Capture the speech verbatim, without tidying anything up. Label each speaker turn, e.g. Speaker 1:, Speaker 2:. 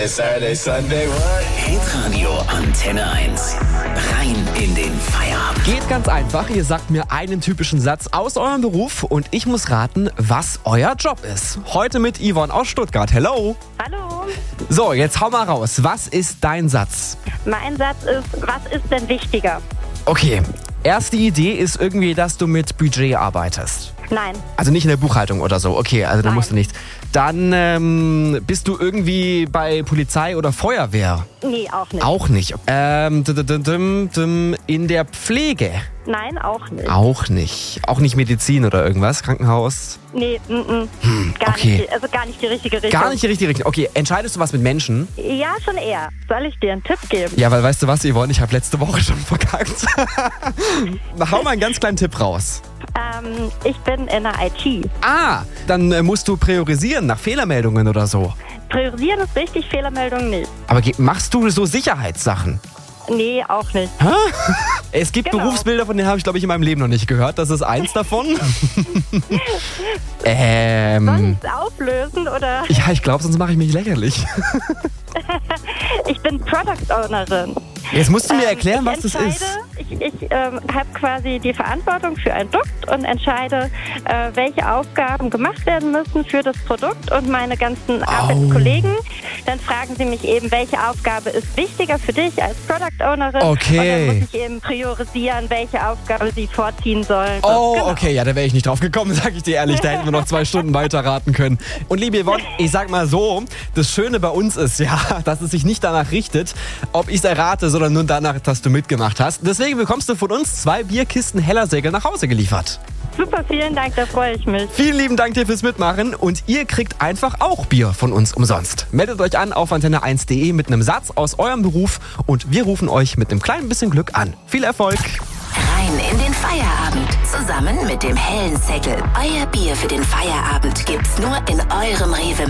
Speaker 1: Saturday, Sunday, what?
Speaker 2: Hitradio Antenne eins. Rein in den Feierabend.
Speaker 3: Geht ganz einfach. Ihr sagt mir einen typischen Satz aus eurem Beruf und ich muss raten, was euer Job ist. Heute mit Yvonne aus Stuttgart. Hello.
Speaker 4: Hallo.
Speaker 3: So, jetzt hau mal raus. Was ist dein Satz?
Speaker 4: Mein Satz ist, was ist denn wichtiger?
Speaker 3: Okay. Erste Idee ist irgendwie, dass du mit Budget arbeitest.
Speaker 4: Nein.
Speaker 3: Also nicht in der Buchhaltung oder so. Okay, also da
Speaker 4: Nein.
Speaker 3: musst du nicht. Dann ähm, bist du irgendwie bei Polizei oder Feuerwehr?
Speaker 4: Nee, auch nicht.
Speaker 3: Auch nicht. Ähm, dum, dum, dum, dum, in der Pflege?
Speaker 4: Nein, auch nicht.
Speaker 3: Auch nicht. Auch nicht Medizin oder irgendwas? Krankenhaus?
Speaker 4: Nee, mm, mm. gar,
Speaker 3: okay.
Speaker 4: nicht, also gar nicht die richtige Richtung.
Speaker 3: Gar nicht die richtige Richtung. Okay, entscheidest du was mit Menschen?
Speaker 4: Ja, schon eher. Soll ich dir einen Tipp geben?
Speaker 3: Ja, weil weißt du was, Yvonne, ich habe letzte Woche schon verkackt. Hau mal einen ganz kleinen Tipp raus.
Speaker 4: Ähm, ich bin in der I T.
Speaker 3: Ah, dann äh, musst du priorisieren nach Fehlermeldungen oder so.
Speaker 4: Priorisieren ist richtig, Fehlermeldung nicht.
Speaker 3: Aber ge- machst du so Sicherheitssachen?
Speaker 4: Nee, auch nicht.
Speaker 3: Hä? Es gibt
Speaker 4: Genau.
Speaker 3: Berufsbilder, von denen habe ich, glaube ich, in meinem Leben noch nicht gehört. Das ist eins davon.
Speaker 4: Soll
Speaker 3: ähm.
Speaker 4: ich es auflösen oder?
Speaker 3: Ja, ich glaube, sonst mache ich mich lächerlich.
Speaker 4: Ich bin Product Ownerin.
Speaker 3: Jetzt musst du mir
Speaker 4: Ähm,
Speaker 3: erklären,
Speaker 4: ich
Speaker 3: was das
Speaker 4: entscheide,
Speaker 3: ist.
Speaker 4: Ich, ich ähm, habe quasi die Verantwortung für ein Produkt und entscheide, äh, welche Aufgaben gemacht werden müssen für das Produkt und meine ganzen Arbeitskollegen. Dann fragen sie mich eben, welche Aufgabe ist wichtiger für dich als Product Ownerin.
Speaker 3: Okay.
Speaker 4: Und dann muss ich eben priorisieren, welche Aufgabe sie vorziehen sollen.
Speaker 3: Oh,
Speaker 4: Genau.
Speaker 3: okay, ja, da wäre ich nicht drauf gekommen, sag ich dir ehrlich. Da hätten wir noch zwei Stunden weiterraten können. Und liebe Yvonne, ich sag mal so, das Schöne bei uns ist ja, dass es sich nicht danach richtet, ob ich es errate, sondern nur danach, dass du mitgemacht hast. Deswegen bekommst du von uns zwei Bierkisten Hellersegel nach Hause geliefert.
Speaker 4: Super, vielen Dank, da freue ich mich.
Speaker 3: Vielen lieben Dank dir fürs Mitmachen und ihr kriegt einfach auch Bier von uns umsonst. Meldet euch an auf antenne eins punkt de mit einem Satz aus eurem Beruf und wir rufen euch mit einem kleinen bisschen Glück an. Viel Erfolg!
Speaker 2: Rein in den Feierabend. Zusammen mit dem hellen Säckel. Euer Bier für den Feierabend gibt's nur in eurem Rewe